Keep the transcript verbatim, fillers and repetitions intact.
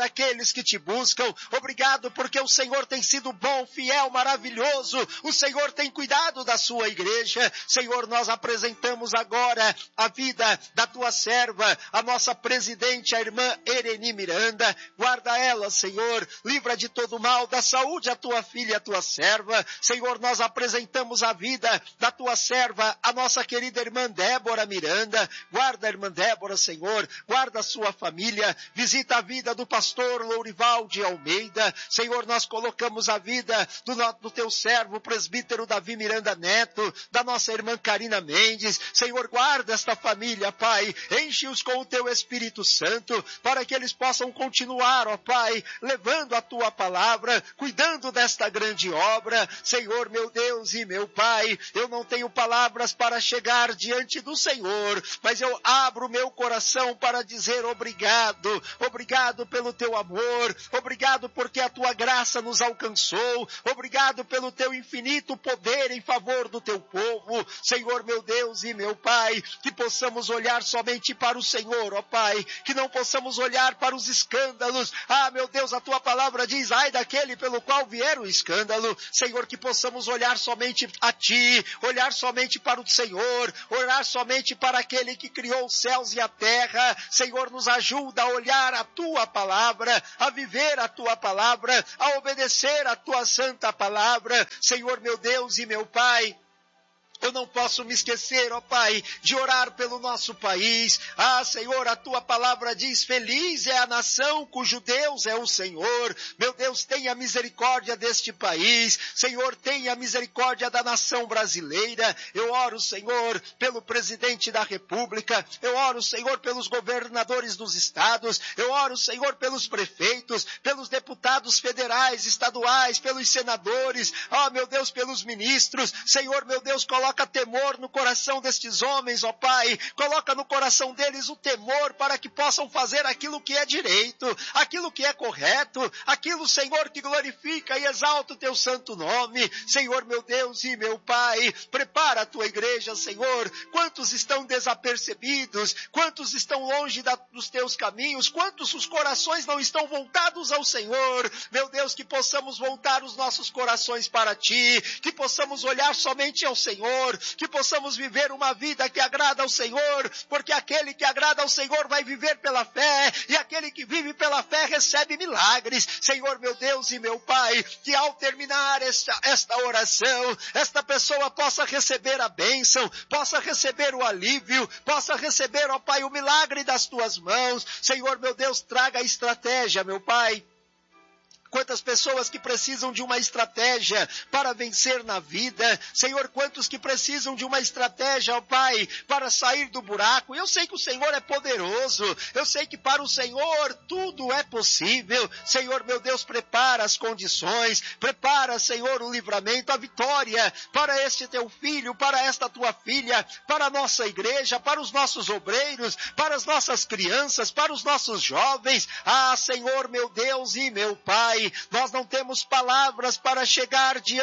para aqueles que te buscam. Obrigado porque o Senhor tem sido bom, fiel, maravilhoso. O Senhor tem cuidado da sua igreja. Senhor, nós apresentamos agora a vida da tua serva, a nossa presidente, a irmã Ereni Miranda. Guarda ela, Senhor, livra de todo mal, da saúde a tua filha, a tua serva. Senhor, nós apresentamos a vida da tua serva, a nossa querida irmã Débora Miranda. Guarda a irmã Débora, Senhor, guarda a sua família, visita a vida do pastor Lourival de Almeida. Senhor, nós colocamos a vida do, do teu servo, o presbítero Davi Miranda Neto, da nossa irmã Karina Mendes. Senhor, guarda esta família, Pai, enche-os com o teu Espírito Santo, para que eles possam continuar, ó Pai, levando a tua palavra, cuidando desta grande obra. Senhor, meu Deus e meu Pai, eu não tenho palavras para chegar diante do Senhor, mas eu abro meu coração para dizer obrigado, obrigado pelo teu amor, obrigado porque a tua graça nos alcançou, obrigado pelo teu infinito poder em favor do teu povo. Senhor, meu Deus e meu Pai, que possamos olhar somente para o Senhor, ó Pai, que não possamos olhar para os escândalos. Ah, meu Deus, a tua palavra diz, ai daquele pelo qual vier o escândalo. Senhor, que possamos olhar somente a ti, olhar somente para o Senhor, olhar somente para aquele que criou os céus e a terra. Senhor, nos ajuda a olhar a tua palavra, a viver a tua palavra, a obedecer a tua santa palavra. Senhor, meu Deus e meu Pai, eu não posso me esquecer, ó Pai, de orar pelo nosso país. Ah, Senhor, a tua palavra diz, feliz é a nação cujo Deus é o Senhor. Meu Deus, tenha misericórdia deste país. Senhor, tenha misericórdia da nação brasileira. Eu oro, Senhor, pelo presidente da República. Eu oro, Senhor, pelos governadores dos estados. Eu oro, Senhor, pelos prefeitos, pelos deputados federais, estaduais, pelos senadores. Ah, meu Deus, pelos ministros. Senhor, meu Deus, coloca Coloca temor no coração destes homens, ó Pai. Coloca no coração deles o temor para que possam fazer aquilo que é direito, aquilo que é correto, aquilo, Senhor, que glorifica e exalta o teu santo nome. Senhor, meu Deus e meu Pai, prepara a tua igreja, Senhor. Quantos estão desapercebidos? Quantos estão longe da, dos teus caminhos? Quantos os corações não estão voltados ao Senhor? Meu Deus, que possamos voltar os nossos corações para ti, que possamos olhar somente ao Senhor, que possamos viver uma vida que agrada ao Senhor, porque aquele que agrada ao Senhor vai viver pela fé, e aquele que vive pela fé recebe milagres. Senhor, meu Deus e meu Pai, que ao terminar esta, esta oração, esta pessoa possa receber a bênção, possa receber o alívio, possa receber, ó Pai, o milagre das tuas mãos. Senhor, meu Deus, traga a estratégia, meu Pai. Quantas pessoas que precisam de uma estratégia para vencer na vida. Senhor, quantos que precisam de uma estratégia, ó Pai, para sair do buraco. Eu sei que o Senhor é poderoso. Eu sei que para o Senhor tudo é possível. Senhor, meu Deus, prepara as condições. Prepara, Senhor, o livramento, a vitória para este teu filho, para esta tua filha, para a nossa igreja, para os nossos obreiros, para as nossas crianças, para os nossos jovens. Ah, Senhor, meu Deus e meu Pai, nós não temos palavras para chegar diante